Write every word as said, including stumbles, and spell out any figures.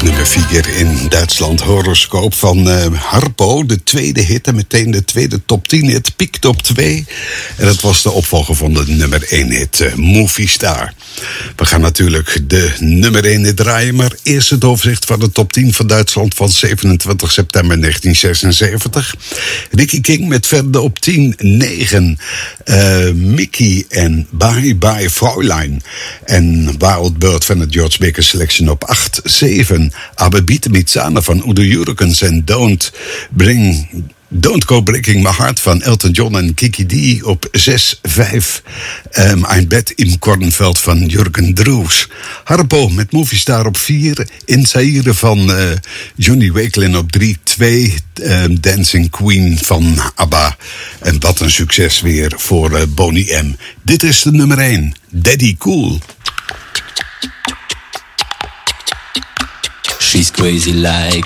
nummer vier in Duitsland. Horoscoop van uh, Harpo. De tweede hit en meteen de tweede top tien hit. Piekt op twee. En dat was de opvolger van de nummer één hit. Uh, Movie Star. We gaan natuurlijk de nummer één hit draaien. Maar eerst het overzicht van de top tien van Duitsland van zevenentwintig september negentien zesenzeventig. Ricky King met verder op tien negen. Uh, Mickey en Bye Bye Fräulein. En Wild Bird van het George Baker Selection op acht zeven. Aber bitte mit Sahne van Udo Jürgens en Don't Bring... Don't Go Breaking My Heart van Elton John en Kiki D op zes vijf. Um, Ein Bed im Kornveld van Jurgen Drews. Harpo met Movie Star op vier. In Zaire van uh, Johnny Wakelin op drie twee. Um, Dancing Queen van ABBA. En wat een succes weer voor uh, Boney M. Dit is de nummer één. Daddy Cool. She's crazy like